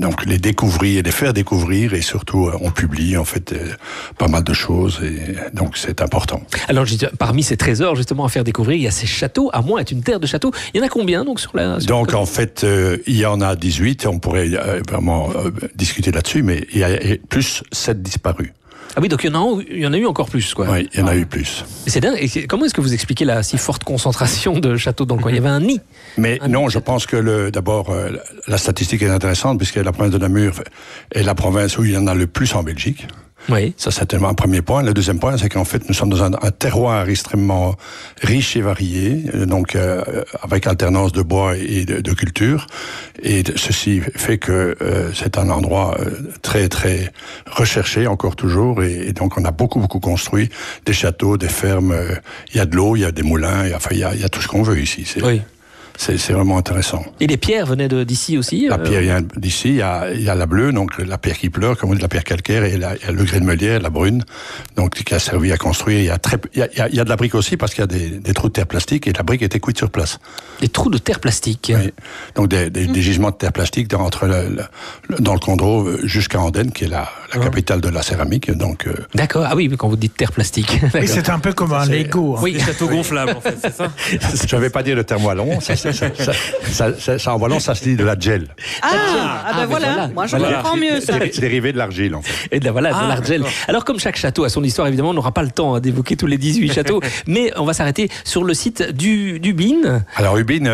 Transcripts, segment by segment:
donc les découvrir, les faire découvrir, et surtout on publie en fait pas mal de choses, et donc c'est important. Alors parmi ces trésors justement à faire découvrir, il y a ces châteaux. Amont est une terre de châteaux. Il y en a combien donc sur donc en fait il y en a 18. On pourrait vraiment discuter là-dessus, mais il y a plus 7 disparus. Ah oui, donc il y en a eu encore plus, quoi. Oui, il y en a eu plus. C'est dingue. Et comment est-ce que vous expliquez la si forte concentration de châteaux dans le coin ? Il y avait un nid. Mais non, je pense que d'abord, la statistique est intéressante, puisque la province de Namur est la province où il y en a le plus en Belgique. Oui. Ça, c'est tellement un premier point. Le deuxième point, c'est qu'en fait, nous sommes dans un terroir extrêmement riche et varié, donc avec alternance de bois et de culture. Et ceci fait que c'est un endroit très, très recherché, encore toujours. Et donc, on a beaucoup, beaucoup construit des châteaux, des fermes. Il y a de l'eau, il y a des moulins, il y a tout ce qu'on veut ici. Oui. C'est vraiment intéressant. Et les pierres venaient d'ici aussi La pierre vient d'ici. Il y a la bleue, donc la pierre qui pleure, comme on dit, la pierre calcaire, et il y a le grès de Meulière, la brune, donc qui a servi à construire. Il y a de la brique aussi, parce qu'il y a des trous de terre plastique, et la brique était cuite sur place. Des trous de terre plastique. Oui. Donc des gisements de terre plastique dans le Condro jusqu'à Andenne, qui est la capitale de la céramique. Donc. D'accord. Ah oui, quand vous dites terre plastique. Oui, c'est un peu comme un Lego. Oui, des châteaux gonflables, en fait, c'est ça. Je ne vais pas dire le terme wallon. Ça en wallon, ça se dit de la gel. Ben voilà. Moi je comprends mieux ça. C'est dérivé de l'argile, en fait. Et de l'argile. D'accord. Alors comme chaque château a son histoire, évidemment, on n'aura pas le temps d'évoquer tous les 18 châteaux, mais on va s'arrêter sur le site d'Ubine. Alors Ubine,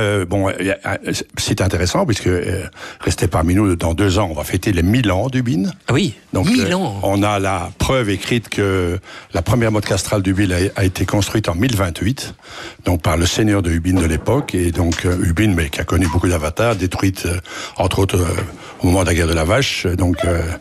c'est intéressant, puisque restez parmi nous, dans 2 ans, on va fêter les 1000 ans d'Ubine. Ah oui, donc 1000 ans. On a la preuve écrite que la première motte castrale d'Ubine a été construite en 1028, donc par le seigneur de Ubine de l'époque, et donc Ubine, mais qui a connu beaucoup d'avatars, détruite entre autres au moment de la guerre de la Vache, donc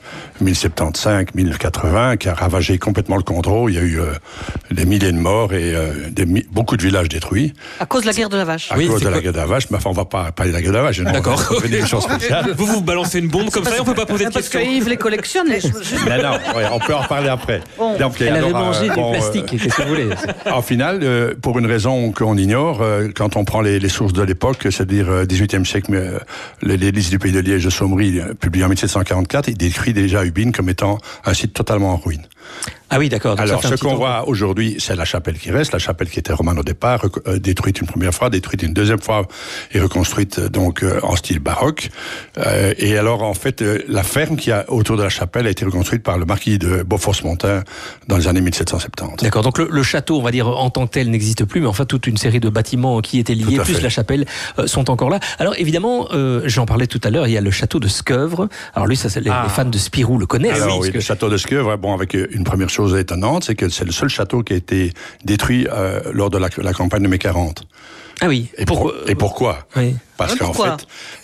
1075, 1080, qui a ravagé complètement le Condro. Il y a eu des milliers de morts et beaucoup de villages détruits. À cause de la guerre de la Vache. À cause de la guerre de la Vache, mais enfin on va pas parler de la guerre de la Vache. D'accord. On fait des choses spéciales. Vous balancez une bombe comme ça et on peut pas poser de Parce questions. que Yves les collectionne. Mais non, on peut en reparler après. Bon. Donc, Elle avait mangé du plastique, qu'est-ce que vous voulez ? En final, pour une raison qu'on ignore, quand on prend les sources de l'époque, c'est-à-dire 18e siècle, les listes du pays de Liège de Saumery, publiées en 1744, il décrit déjà Ubine comme étant un site totalement en ruine. Ah oui, d'accord. Alors, ce qu'on voit aujourd'hui, c'est la chapelle qui reste, la chapelle qui était romane au départ, détruite une première fois, détruite une deuxième fois, et reconstruite donc en style baroque. Et alors, en fait, la ferme qui a autour de la chapelle a été reconstruite par le marquis de Beauforce-Montin dans les années 1770. D'accord, donc le château, on va dire, en tant que tel, n'existe plus, mais enfin, toute une série de bâtiments qui étaient liés, plus la chapelle, sont encore là. Alors, évidemment, j'en parlais tout à l'heure, il y a le château de Sceuvres. Alors lui, ça, les fans de Spirou le connaissent. Alors oui, le château de Sceuvres, avec une première chose étonnante, c'est que c'est le seul château qui a été détruit lors de la campagne de mai 40. Ah oui. Et pourquoi Oui. Parce qu'en fait,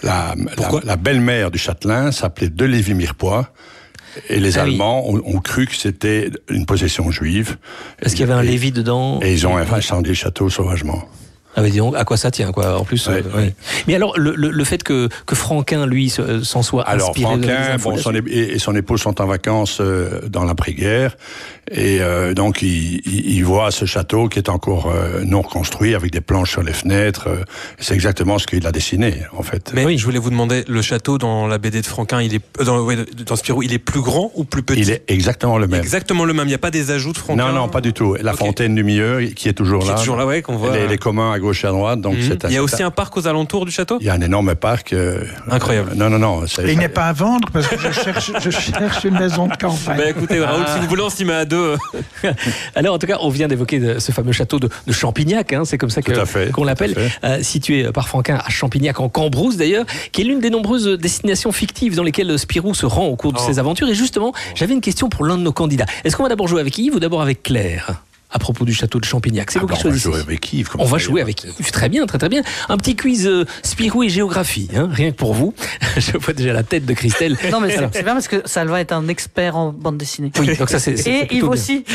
la belle-mère du châtelain s'appelait de Lévis-Mirepoix. Et les Allemands ont cru que c'était une possession juive. Est-ce qu'il y avait un Lévis dedans ? Et ils ont incendié le château sauvagement. Ah oui, disons, à quoi ça tient, quoi, en plus. Oui. Mais alors, le fait que Franquin, lui, s'en soit inspiré... Alors, Franquin et son épouse sont en vacances dans l'après-guerre, et donc il voit ce château qui est encore non reconstruit, avec des planches sur les fenêtres. C'est exactement ce qu'il a dessiné, en fait. Mais oui, je voulais vous demander, le château dans la BD de Franquin, dans Spirou, il est plus grand ou plus petit ? Il est exactement le même. Exactement le même, il n'y a pas des ajouts de Franquin ? Non, pas du tout. La fontaine du milieu, qui est toujours là. Toujours là, ouais, qu'on voit. Les communs à gauche et à droite. Donc Il y a aussi un parc aux alentours du château ? Il y a un énorme parc. Incroyable. Non. Et il n'est pas à vendre, parce que je cherche une maison de campagne. Bah écoutez, Raoul, si vous voulez, on s'y met à deux. Alors, en tout cas, on vient d'évoquer ce fameux château de Champignac, c'est comme ça qu'on l'appelle, situé par Franquin à Champignac, en Cambrousse d'ailleurs, qui est l'une des nombreuses destinations fictives dans lesquelles Spirou se rend au cours de ses aventures. Et justement, j'avais une question pour l'un de nos candidats. Est-ce qu'on va d'abord jouer avec Yves ou d'abord avec Claire ? À propos du château de Champignac, c'est vous qui choisissez. On va jouer avec Yves. On va jouer avec Yves, très bien. Un petit quiz Spirou et géographie, rien que pour vous. Je vois déjà la tête de Christelle. Non mais c'est bien parce que Salva est un expert en bande dessinée. Oui, donc ça c'est et Yves aussi.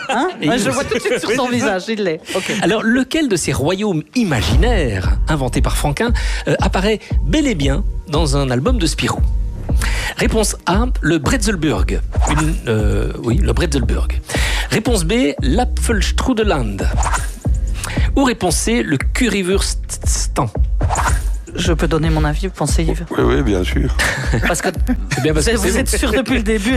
Je vois tout de suite sur son visage, il l'est. Okay. Alors, lequel de ces royaumes imaginaires inventés par Franquin apparaît bel et bien dans un album de Spirou ? Réponse A, le Bretzelburg. Le Bretzelburg. Réponse B, l'Apfelstrudeland. Ou réponse C, le Currywurststan. Je peux donner mon avis, vous pensez, Yves? Oui, bien sûr. Parce que vous êtes sûr depuis le début.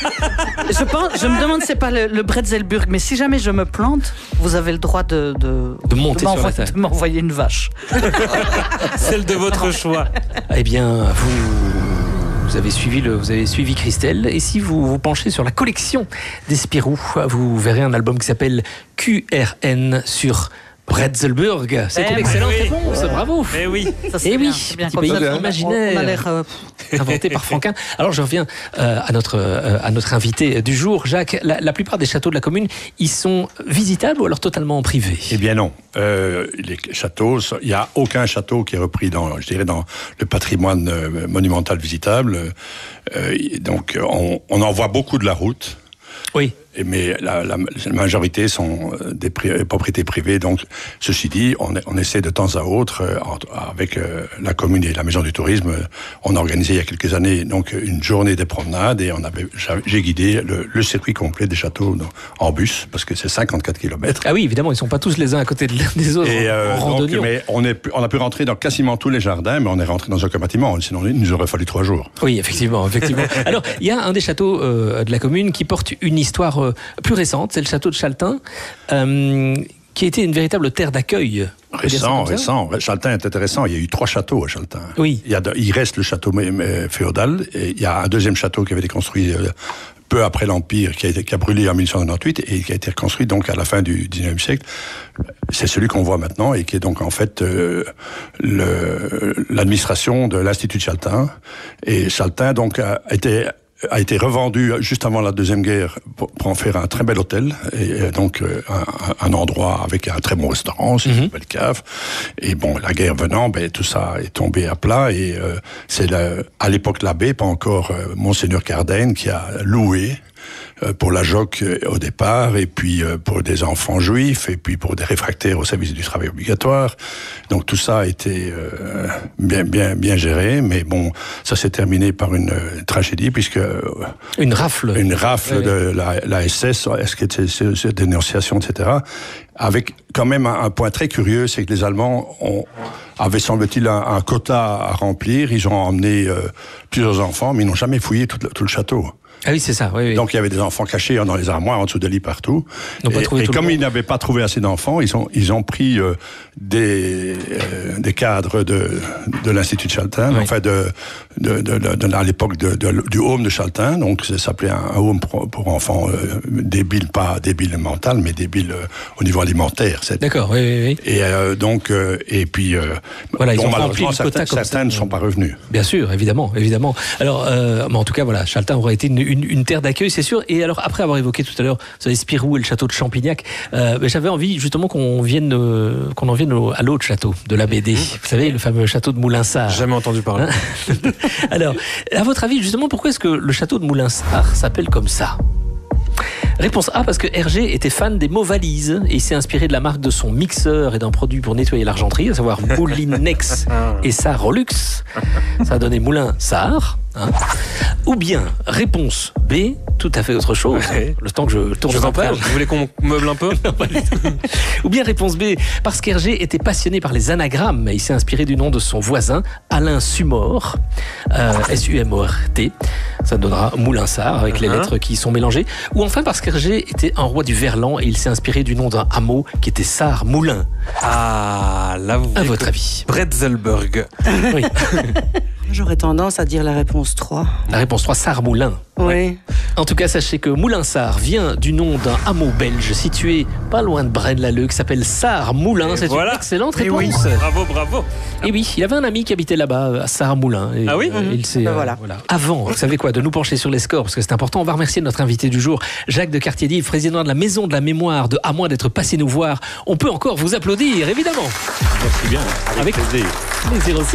Je me demande si c'est pas le Bretzelburg, mais si jamais je me plante, vous avez le droit de monter sur la table. De m'envoyer une vache. Celle de votre choix. Eh bien, vous avez suivi Christelle, et si vous vous penchez sur la collection des Spirou, vous verrez un album qui s'appelle QRN sur Bretzelburg. C'est une excellente réponse, bravo. Eh oui. Et oui, petit pays imaginaire. On a l'air inventé par Franquin. Alors je reviens à notre invité du jour, Jacques. La plupart des châteaux de la commune, ils sont visitables ou alors totalement privés? Eh bien non. Les châteaux, il n'y a aucun château qui est repris dans le patrimoine monumental visitable. Donc on en voit beaucoup de la route. Oui. Mais la majorité sont des propriétés privées. Donc, ceci dit, on essaie de temps à autre, avec la commune et la maison du tourisme, on a organisé il y a quelques années donc une journée des promenades et j'ai guidé le circuit complet des châteaux en bus, parce que c'est 54 km. Ah oui, évidemment, ils ne sont pas tous les uns à côté des autres en randonnée. Mais on a pu rentrer dans quasiment tous les jardins, mais on est rentré dans un compartiment, sinon il nous aurait fallu 3 jours. Oui, effectivement. Alors, il y a un des châteaux de la commune qui porte une histoire plus récente, c'est le château de Chaltin, qui a été une véritable terre d'accueil. Récent. Chaltin est intéressant. Il y a eu 3 châteaux à Chaltin. Oui. Il reste le château féodal, et il y a un deuxième château qui avait été construit peu après l'Empire, qui a brûlé en 1898 et qui a été reconstruit donc à la fin du 19e siècle. C'est celui qu'on voit maintenant et qui est donc en fait l'administration de l'Institut de Chaltin. Et Chaltin donc a été revendu juste avant la Deuxième Guerre pour en faire un très bel hôtel, et donc un endroit avec un très bon restaurant, une belle cave. Et bon, la guerre venant, tout ça est tombé à plat, et c'est à l'époque l'abbé, pas encore Monseigneur Cardenne, qui a loué pour la JOC au départ, et puis pour des enfants juifs, et puis pour des réfractaires au service du travail obligatoire. Donc tout ça a été bien géré, mais bon, ça s'est terminé par une tragédie, puisque une rafle de la SS, est-ce que c'est cette dénonciation, etc. Avec quand même un point très curieux, c'est que les Allemands avaient, semble-t-il, un quota à remplir. Ils ont emmené plusieurs enfants, mais ils n'ont jamais fouillé tout le château. Ah oui, c'est ça. Oui. Donc il y avait des enfants cachés dans les armoires, en dessous des lits, partout. Et comme ils n'avaient pas trouvé assez d'enfants, ils ont pris des cadres de l'Institut de Chaltin, enfin à l'époque du home de Chaltin. Donc ça s'appelait un home pour enfants débiles, pas débiles mental, mais débiles au niveau alimentaire. D'accord, oui. Et et puis voilà, ils ont malheureusement certains ne sont pas revenus. Bien sûr, évidemment. Alors, mais en tout cas, voilà, Chaltin aurait été une terre d'accueil, c'est sûr. Et alors, après avoir évoqué tout à l'heure, vous savez, Spirou et le château de Champignac, j'avais envie justement qu'on en vienne à l'autre château de la BD. Vous savez, le fameux château de Moulinsart. Jamais entendu parler. Alors, à votre avis, justement, pourquoi est-ce que le château de Moulinsart s'appelle comme ça ? Réponse A, parce que Hergé était fan des mots valises et il s'est inspiré de la marque de son mixeur et d'un produit pour nettoyer l'argenterie, à savoir Moulinex et Sar Rolux. Ça a donné Moulinsart. Ou bien, réponse B, tout à fait autre chose. Le temps que je tourne en page. Vous voulez qu'on meuble un peu? Ou bien réponse B, parce qu'Hergé était passionné par les anagrammes et il s'est inspiré du nom de son voisin, Alain Sumort, S-U-M-O-R-T. Ça donnera Moulinsart avec les lettres qui sont mélangées. Ou enfin parce qu'Hergé était un roi du Verlan et il s'est inspiré du nom d'un hameau qui était Sarre-Moulin. Ah, là vous à votre avis? Bretzelburg. Oui. J'aurais tendance à dire la réponse 3. La réponse 3, Sarre-Moulin. Oui. En tout cas, sachez que Moulinsart vient du nom d'un hameau belge situé pas loin de Braine-l'Alleud qui s'appelle Sarre-Moulin. C'est une excellente réponse. Oui. Bravo. Et oui, il avait un ami qui habitait là-bas, à Sarre-Moulin. Ah oui? Il s'est, voilà. Avant, vous savez quoi, de nous pencher sur les scores, parce que c'est important, on va remercier notre invité du jour, Jacques de Cartier-Dive, président de la Maison de la Mémoire de À moins d'être passé nous voir. On peut encore vous applaudir, évidemment. Merci bien. Avec plaisir. Plaisir aussi.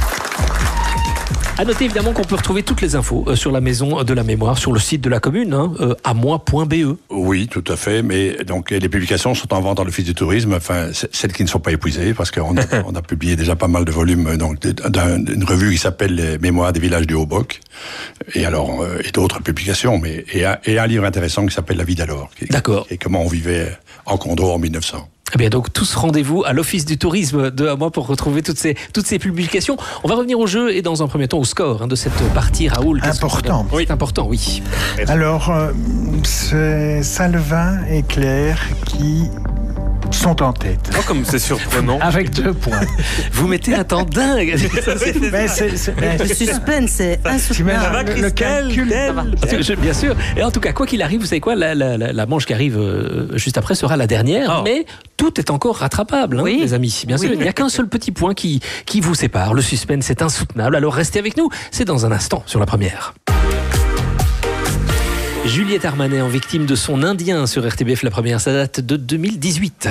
À noter évidemment qu'on peut retrouver toutes les infos sur la Maison de la Mémoire, sur le site de la commune, amois.be. Oui, tout à fait, mais donc les publications sont en vente dans l'Office du tourisme, enfin celles qui ne sont pas épuisées, parce qu'on a publié déjà pas mal de volumes donc d'une revue qui s'appelle Les Mémoires des villages du Haut-Boc, et alors et d'autres publications, mais et un livre intéressant qui s'appelle La vie d'alors, D'accord. Et comment on vivait en Condor en 1900. Eh bien, donc, tous rendez-vous à l'Office du tourisme de Hamois pour retrouver toutes ces publications. On va revenir au jeu et dans un premier temps au score de cette partie, Raoul. Important. Oui, c'est important, oui. Alors, c'est Salvin et Claire qui sont en tête. Oh, comme c'est surprenant. Avec 2 points. Vous mettez un temps dingue. Le suspense, c'est insoutenable. Le calcul. Bien sûr. Et en tout cas, quoi qu'il arrive, vous savez quoi, la manche qui arrive juste après sera la dernière, mais tout est encore rattrapable, hein, les amis. Bien sûr, il n'y a qu'un seul petit point qui vous sépare. Le suspense est insoutenable. Alors restez avec nous. C'est dans un instant sur la première. Juliette Armanet en victime de son Indien sur RTBF, la première, ça date de 2018.